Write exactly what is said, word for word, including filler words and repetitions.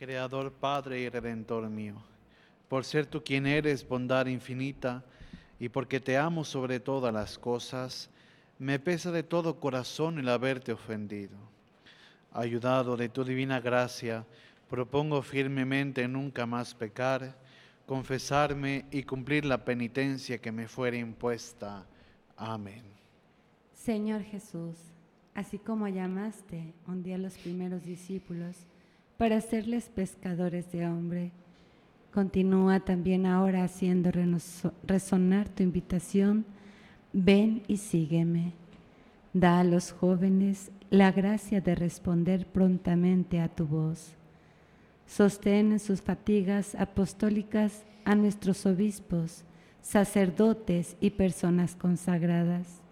Creador, Padre y Redentor mío, por ser tú quien eres bondad infinita y porque te amo sobre todas las cosas, me pesa de todo corazón el haberte ofendido. Ayudado de tu divina gracia, propongo firmemente nunca más pecar, confesarme y cumplir la penitencia que me fuere impuesta. Amén. Señor Jesús, así como llamaste un día a los primeros discípulos para hacerles pescadores de hombre, continúa también ahora haciendo resonar tu invitación. Ven y sígueme. Da a los jóvenes la gracia de responder prontamente a tu voz. Sostén en sus fatigas apostólicas a nuestros obispos, sacerdotes y personas consagradas.